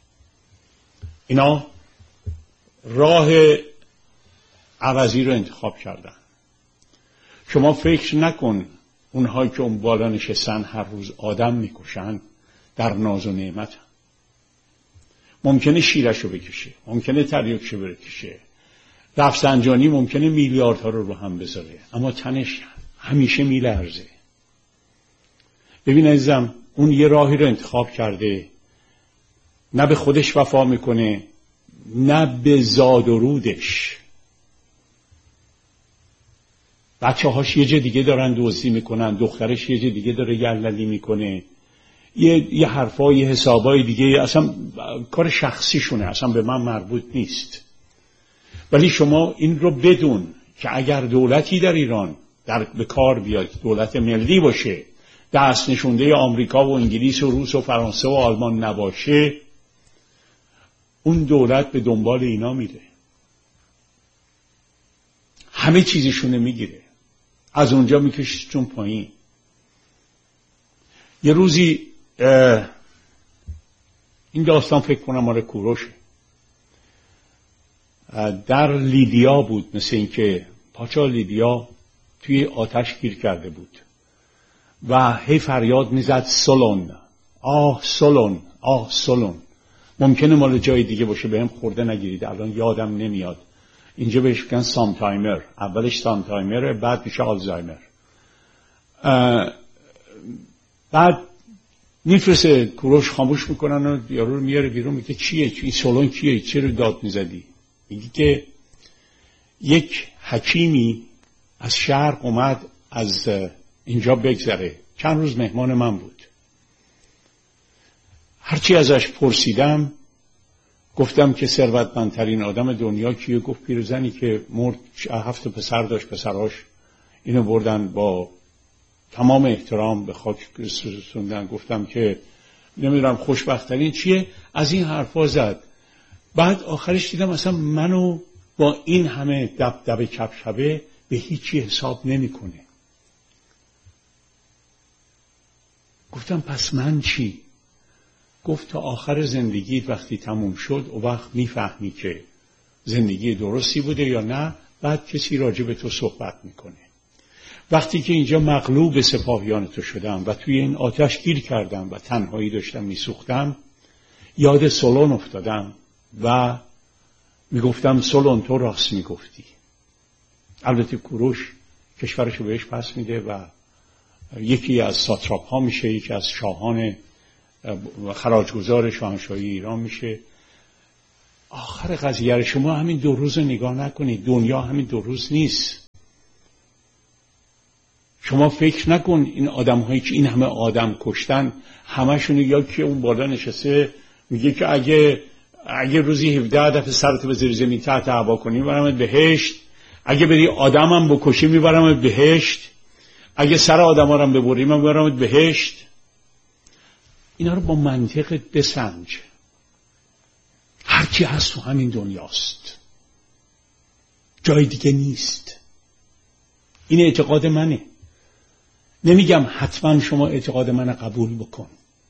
S3: اینا راه عوضی رو انتخاب کردن. شما فکر نکن اونهایی که اون بالا نشستن هر روز آدم میکشن در ناز و نعمت هم. ممکنه شیرشو بکشه، ممکنه تریاکشو بکشه، رفسنجانی ممکنه میلیاردها رو رو هم بذاره، اما تنش همیشه میلرزه. ببین عزیزم، اون یه راهی رو انتخاب کرده، نه به خودش وفا میکنه نه به زاد و رودش. بچه هاش یه جا دیگه دارن دزدی میکنن، دخترش یه جا دیگه داره گللی میکنه، یه یه حرفای یه حسابای دیگه، اصلا کار شخصیشونه، اصلا به من مربوط نیست. ولی شما این رو بدون که اگر دولتی در ایران در به کار بیاد، دولت ملی باشه، دست نشونده آمریکا و انگلیس و روس و فرانسه و آلمان نباشه، اون دولت به دنبال اینا میره، همه چیزشونه میگیره، از اونجا میکشیشون پایین. یه روزی این داستان فکر کنم مال کوروشه، در لیدیا بود، مثل این که پاچا لیدیا توی آتش گیر کرده بود و هی فریاد میزد سولون، آه سولون، آه سولون. ممکنه مال جای دیگه باشه، بهم خورده نگیرید، الان یادم نمیاد. اینجا بهش میگن سامتایمر، اولش سامتایمره بعد میشه آلزایمر. بعد میفرسه کوروش، خاموش میکنن و یارو رو میاره بیرون، میگه چیه؟ این سولون کیه؟ چی رو داد میزدی؟ میگه که یک حکیمی از شرق اومد از اینجا بگذره، چند روز مهمان من بود. هرچی ازش پرسیدم گفتم که ثروتمندترین آدم دنیا کیه؟ گفت پیرزنی که مرد، هفت پسر داشت، پسراش اینو بردن با تمام احترام به خاک رسوندن. گفتم که نمیدونم خوشبختترین چیه؟ از این حرفا زد. بعد آخرش دیدم اصلا منو با این همه دبدبه کبشبه به هیچی حساب نمیکنه. گفتم پس من چی؟ گفت تا آخر زندگیت وقتی تموم شد او وقت میفهمی که زندگی درستی بوده یا نه، بعد کسی راجع به تو صحبت میکنه. وقتی که اینجا مغلوب سپاهیان تو شدم و توی این آتش گیر کردم و تنهایی داشتم میسوختم، یاد سولون افتادم و میگفتم سولون تو راست میگفتی. البته کوروش کشورش رو بهش پس میده و یکی از ساتراپ ها میشه، یکی از شاهان خراجگزار شاهنشاهی ایران میشه. آخر قضیه شما همین دو روز رو نگاه نکنید، دنیا همین دو روز نیست. شما فکر نکن این آدم هایی که این همه آدم کشتن همشون، یا که اون بالا نشسته میگه که اگه اگه روزی هفده دفعه سرت به زیر زمین تحت هوا کنی میبرمت بهشت، اگه بری آدمم بکشی میبرمت بهشت، اگه سر آدم ها رو ببری من میبرمت بهشت. اینا رو با منطق بسنج. هرچی هست تو همین دنیاست، جای دیگه نیست. این اعتقاد منه. نمیگم حتما شما اعتقاد من قبول بکن.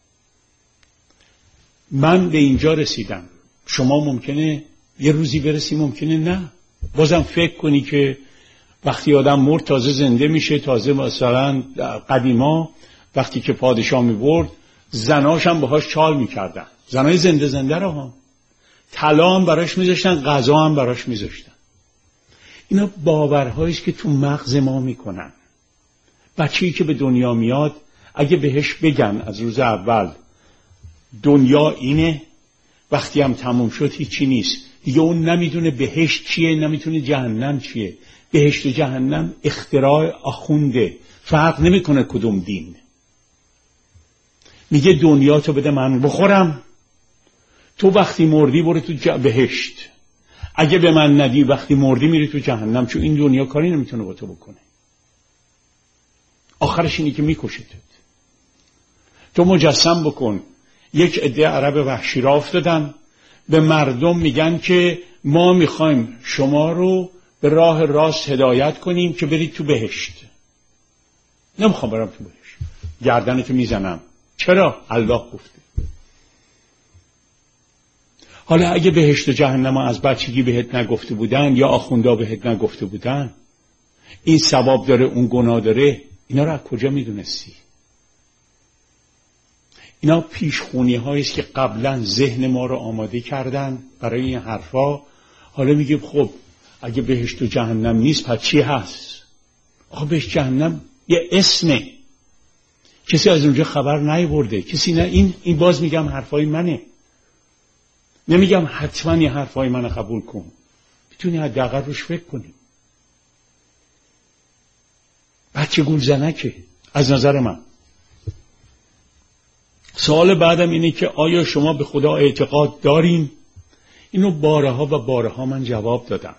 S3: من به اینجا رسیدم، شما ممکنه یه روزی برسی، ممکنه نه. بازم فکر کنی که وقتی آدم مرد تازه زنده میشه. تازه مثلا قدیما وقتی که پادشاه میبرد زناش هم باهاش چال میکردن، زنای زنده زنده رو هم طلا هم براش میذاشتن، غذا هم براش میذاشتن. اینا باورهایی است که تو مغز ما میکنن. بچه‌ای که به دنیا میاد اگه بهش بگن از روز اول دنیا اینه، وقتی هم تموم شد هیچی نیست دیگه، اون نمیدونه بهشت چیه، نمیدونه جهنم چیه. بهشت و جهنم اختراع آخونده، فرق نمیکنه کدوم دین. میگه دنیا تو بده من بخورم، تو وقتی مردی برو تو ج... بهشت، اگه به من ندی وقتی مردی میری تو جهنم، چون این دنیا کاری نمیتونه با تو بکنه. آخرش اینی که میکشتت. تو مجسم بکن یک عده عرب وحشی را افتادن به مردم میگن که ما میخوایم شما رو به راه راست هدایت کنیم که برید تو بهشت. نمیخوام برم تو بهشت، گردنتو میزنم. چرا؟ الله گفته. حالا اگه بهشت و جهنم از بچگی بهت نگفته بودن یا آخوندا بهت نگفته بودن، این ثواب داره اون گناه داره، اینا رو از کجا میدونستی؟ اینا پیشخونی هایی است که قبلا ذهن ما رو آماده کردن برای این حرفا. حالا میگه خب اگه بهشت و جهنم نیست پس چی هست؟ آخه بهشت جهنم یه اسمه، کسی از اونجا خبر نیاورده، کسی نه. این این باز میگم حرفای منه، نمیگم حتما این حرفای منو قبول کن، میتونی حداقل روش فکر کنی. بچه گول زنکه از نظر من. سوال بعدم اینه که آیا شما به خدا اعتقاد دارین؟ اینو بارها و بارها من جواب دادم.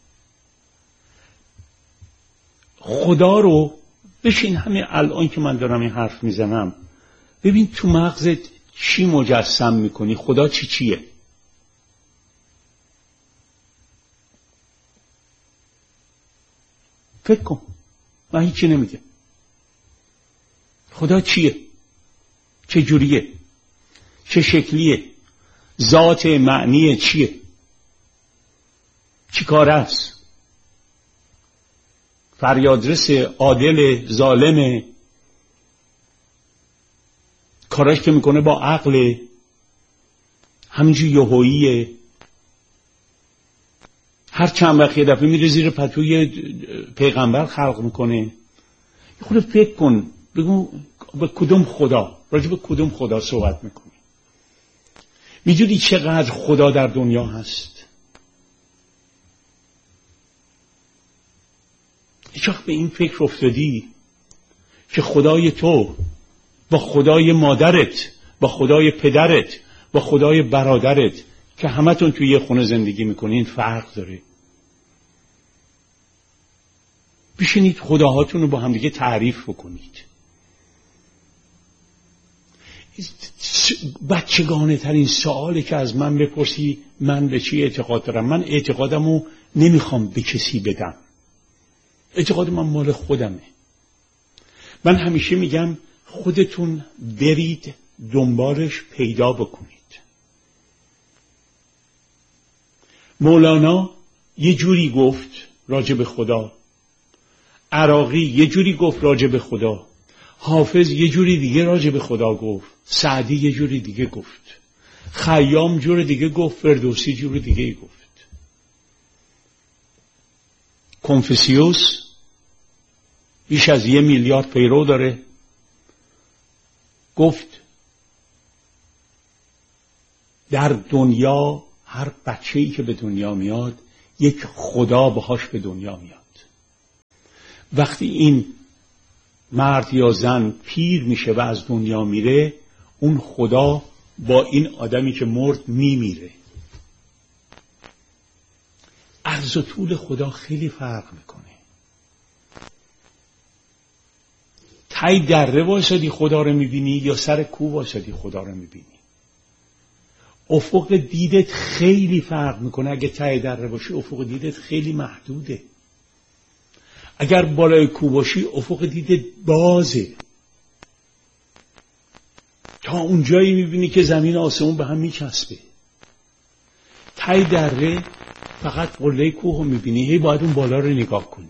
S3: خدا رو بشین همین الان که من دارم این حرف میزنم ببین تو مغزت چی مجسم میکنی، خدا چی چیه. فکر کن، من هیچی نمیگم. خدا چیه؟ چه جوریه؟ چه شکلیه؟ ذات معنی چیه؟ چی کار است؟ فریادرس، عادل، ظالم، کاراش که میکنه با عقل، همینجور یهوییه، هر چند وقت یه دفعه میره زیر پتوی پیغمبر خلق میکنه. خود فکر کن، بگو به کدوم خدا، راجع به کدوم خدا صحبت میکنی؟ میدونی چقدر خدا در دنیا هست؟ هیچ وقت به این فکر افتادی که خدای تو با خدای مادرت، با خدای پدرت، با خدای برادرت که همتون توی یه خونه زندگی میکنین فرق داره؟ بشینید خداهاتون رو با هم دیگه تعریف بکنید. بچگانه ترین سوالی که از من بپرسی من به چی اعتقاد دارم، من اعتقادمو نمیخوام به کسی بدم، اعتقاد من مال خودمه. من همیشه میگم خودتون برید دنبالش پیدا بکنید. مولانا یه جوری گفت راجع به خدا، عراقی یه جوری گفت راجع به خدا، حافظ یه جوری دیگه راجع به خدا گفت، سعدی یه جوری دیگه گفت، خیام جور دیگه گفت، فردوسی جور دیگه گفت. کنفوسیوس بیش از یه میلیارد پیرو داره. گفت در دنیا هر بچه‌ای که به دنیا میاد یک خدا باهاش به دنیا میاد. وقتی این مرد یا زن پیر میشه و از دنیا میره، اون خدا با این آدمی که مرد میمیره. عرض و طول خدا خیلی فرق میکنه. تای دره وایسادی خدا رو میبینی یا سر کوه وایسادی خدا رو میبینی؟ افق دیدت خیلی فرق میکنه. اگه تای دره باشی افق دیدت خیلی محدوده. اگر بالای کوه باشی افق دیدت بازه، تا اونجایی میبینی که زمین و آسمون به هم میچسبه. تای دره فقط قله کوه رو میبینی، هی باید اون بالا رو نگاه کنی.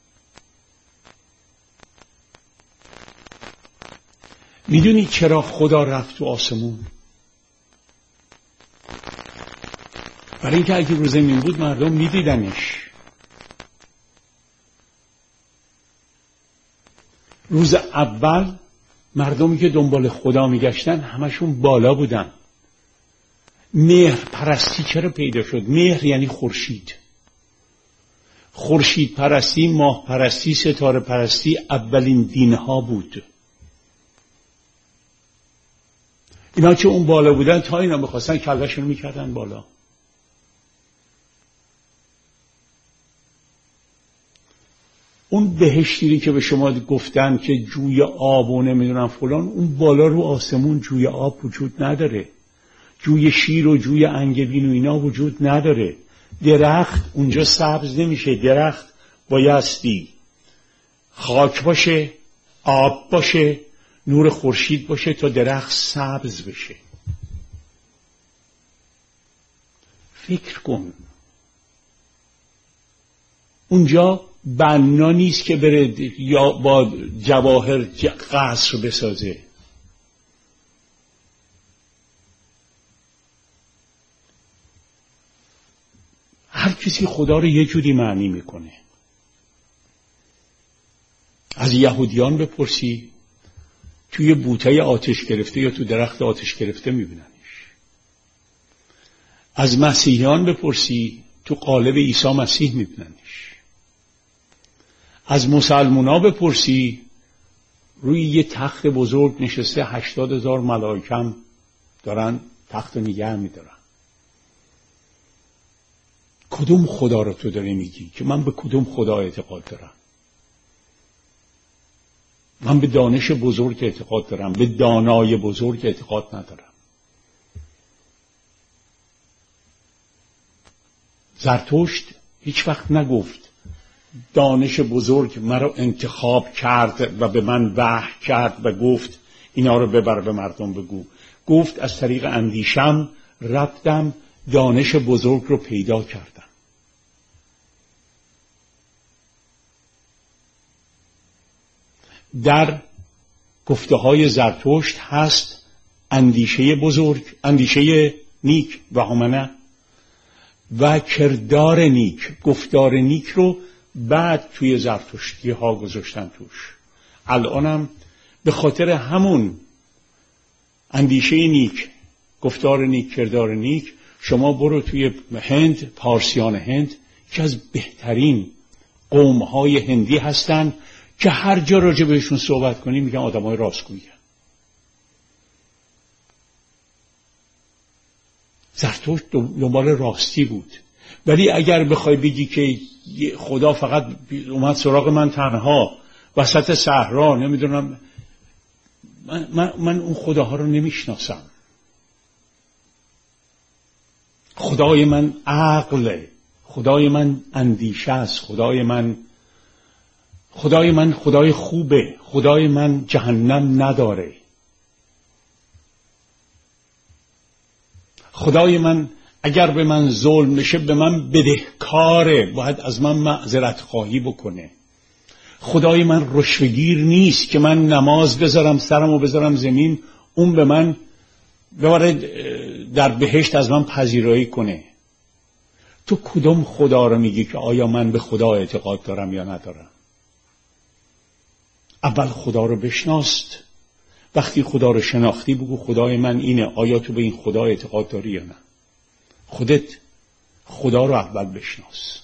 S3: میدونی چرا خدا رفت تو آسمون؟ برای اینکه اگه رو زمین بود مردم میدیدنش. روز اول مردمی که دنبال خدا میگشتن همشون بالا بودن. مهر پرستی چرا پیدا شد؟ مهر یعنی خورشید. خورشید پرستی، ماه پرستی، ستاره پرستی اولین دینها بود. اینا که اون بالا بودن تا اینا میخواستن کلهشون میکردن بالا. اون بهشتی که به شما گفتن که جوی آب و نمیدونم فلان، اون بالا رو آسمون جوی آب وجود نداره. جوی شیر و جوی انگبین و اینا وجود نداره. درخت اونجا سبز نمیشه. درخت بایستی خاک باشه، آب باشه، نور خورشید باشه تا درخت سبز بشه. فکر کن، اونجا بنا نیست که بره یا با جواهر قصر بسازه. هر کسی خدا رو یه جوری معنی میکنه. از یهودیان بپرسی توی بوته آتش گرفته یا تو درخت آتش گرفته میبیننش. از مسیحیان بپرسی تو قالب عیسی مسیح میبیننش. از مسلمونا بپرسی روی یه تخت بزرگ نشسته، هشتاد هزار ملائکه دارن تخت نگه میدارن. کدوم خدا رو تو داری میگی که من به کدوم خدا اعتقاد دارم؟ من به دانش بزرگ اعتقاد دارم، به دانای بزرگ اعتقاد ندارم. زرتشت هیچ وقت نگفت دانش بزرگ مرا انتخاب کرد و به من وحی کرد و گفت اینا رو ببر به مردم بگو. گفت از طریق اندیشم رفتم دانش بزرگ رو پیدا کردم. در گفته های زرتشت هست اندیشه بزرگ، اندیشه نیک و همانه و کردار نیک. گفتار نیک رو بعد توی زرتشتی ها گذاشتن توش. الانم به خاطر همون اندیشه نیک، گفتار نیک، کردار نیک، شما برو توی هند، پارسیان هند که از بهترین قوم های هندی هستن که هر جا راجع بهشون صحبت کنی میگن آدم های راستگویی. زرتشت دنبال راستی بود. ولی اگر بخوای بگی که خدا فقط اومد سراغ من تنها وسط صحرا، نمیدونم، من, من, من اون خداها رو نمیشناسم. خدای من عقله، خدای من اندیشه است، خدای من خدای من خدای خوبه، خدای من جهنم نداره. خدای من اگر به من ظلم بشه به من بدهکاره، باید از من معذرت خواهی بکنه. خدای من رشوه‌گیر نیست که من نماز بذارم سرمو بذارم زمین اون به من ببره در بهشت از من پذیرایی کنه. تو کدوم خدا رو میگی که آیا من به خدا اعتقاد دارم یا ندارم؟ اول خدا رو بشناست. وقتی خدا رو شناختی بگو خدای من اینه. آیا تو به این خدا اعتقاد داری یا نه؟ خودت خدا رو اول بشناس.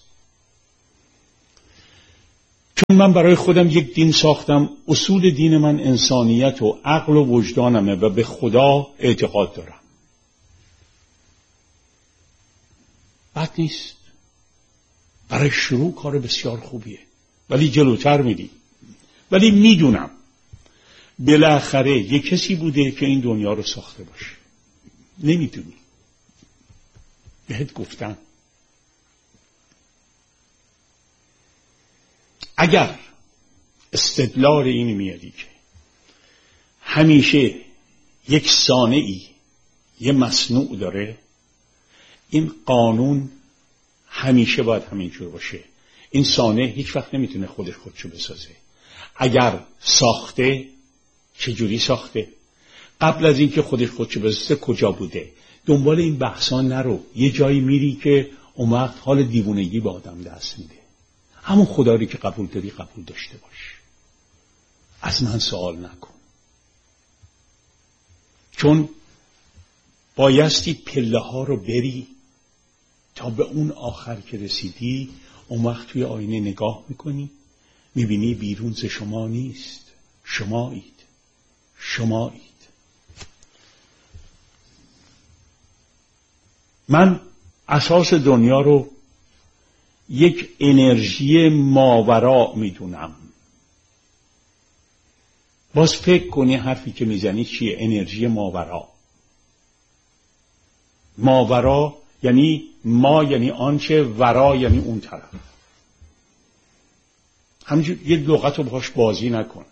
S3: چون من برای خودم یک دین ساختم، اصول دین من انسانیت و عقل و وجدانمه و به خدا اعتقاد دارم. بد نیست، برای شروع کار بسیار خوبیه، ولی جلوتر میری. ولی میدونم بالاخره یک کسی بوده که این دنیا رو ساخته باشه. نمیدونی، بهت گفتن. اگر استدلال اینی میادی که همیشه یک صانعی یه مصنوع داره، این قانون همیشه باید همینجور باشه. این صانع هیچ وقت نمیتونه خودش خودشو بسازه. اگر ساخته، چجوری ساخته؟ قبل از اینکه خودش خودشو بسازه کجا بوده؟ دنبال این بحثا نرو. یه جایی میری که اون وقت حال دیوونگی به آدم دست میده. همون خدایی که قبول داری قبول داشته باش. از من سوال نکن. چون بایستی پله ها رو بری تا به اون آخر که رسیدی. اون وقت توی آینه نگاه میکنی، میبینی بیرون ز شما نیست، شمایید، شمایید. من اساس دنیا رو یک انرژی ماورا میدونم. باز فکر کنی حرفی که میزنی چیه؟ انرژی ماورا. ماورا یعنی ما، یعنی آنچه، ورا یعنی اون طرف. همینجور یه لغت رو باش بازی نکن.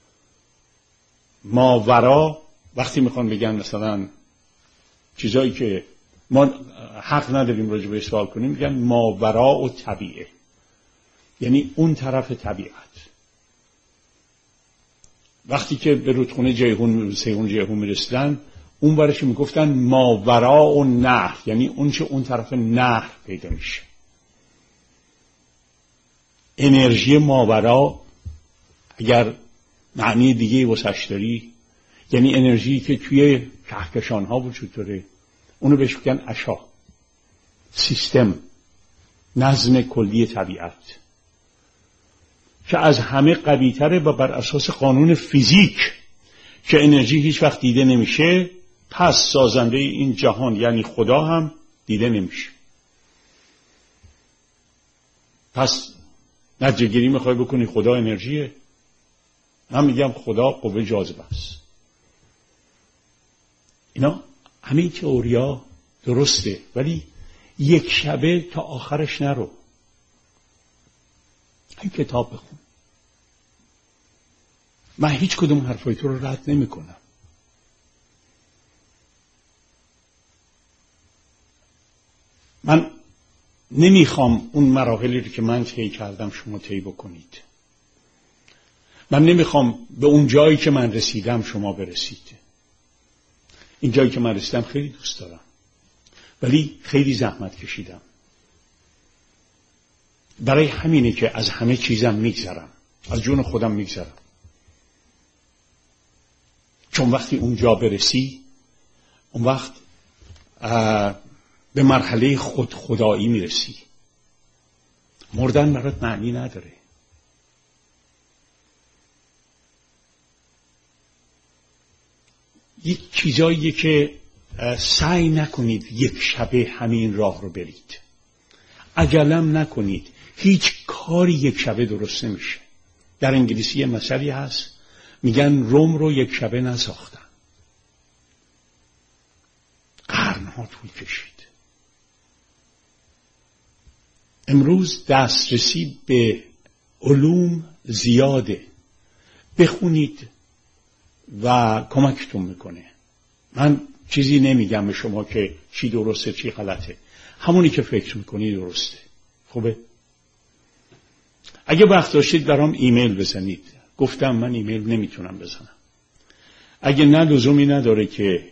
S3: ماورا وقتی میخوان بگن مثلا چیزایی که ما حق نداریم راجع بهش سوال کنیم، میگن ماورا و طبیعه، یعنی اون طرف طبیعت. وقتی که به رودخونه جیهون سیهون جیهون میرسیدن، اون برش میگفتن ماورا و نهر، یعنی اون چه اون طرف نهر پیدا میشه. انرژی ماورا اگر معنی دیگه واسش داری، یعنی انرژی که توی کهکشان ها وجود داره، اونو بهش میگن اشا، سیستم، نظم کلی طبیعت، که از همه قوی تره و بر اساس قانون فیزیک که انرژی هیچ وقت دیده نمیشه، پس سازنده این جهان یعنی خدا هم دیده نمیشه. پس نتیجه گیری میخوای بکنی خدا انرژیه؟ من میگم خدا قوه جاذبه است. اینا همین تئوریا درسته، ولی یک شبه تا آخرش نرو. این کتاب بخون. من هیچ کدوم حرفای تو رو رد نمی کنم. من نمیخوام اون مراحلی رو که من طی کردم شما طی بکنید. من نمیخوام به اون جایی که من رسیدم شما برسید. این جایی که من رسیدم خیلی دوست دارم، ولی خیلی زحمت کشیدم. برای همینه که از همه چیزم میگذرم، از جون خودم میگذرم. چون وقتی اونجا برسی، اون وقت به مرحله خود خدایی میرسی. مردن برات معنی نداره. یک چیزاییه که سعی نکنید یک شبه همین راه رو برید. عجلم نکنید. هیچ کاری یک شبه درست نمیشه. در انگلیسی یه مثلی هست، میگن روم رو یک شبه نساختن، قرنها طول کشید. امروز دسترسی به علوم زیاده. بخونید و کمکتون میکنه. من چیزی نمیگم به شما که چی درسته چی غلطه. همونی که فکر میکنی درسته. خوبه؟ اگه وقت داشتید برام ایمیل بزنید. گفتم من ایمیل نمیتونم بزنم. اگه نه لزومی نداره که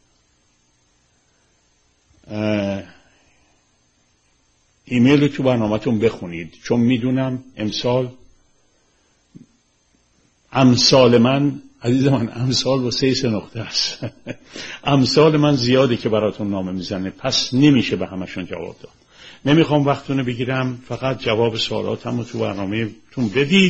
S3: ایمیل رو تو برنامه‌تون بخونید، چون میدونم امسال امثال من عزیز من، امثال با سه سه نقطه است. امثال من زیاده که براتون نامه میزنه، پس نمیشه به همشون جواب داد. نمیخوام وقتونو بگیرم، فقط جواب سوالاتم رو تو برنامه‌تون بدید.